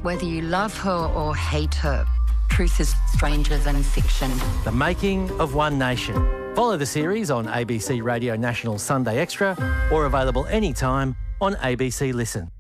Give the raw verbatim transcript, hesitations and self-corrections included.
Whether you love her or hate her, truth is stranger than fiction. The Making of One Nation. Follow the series on A B C Radio National Sunday Extra or available anytime on A B C Listen.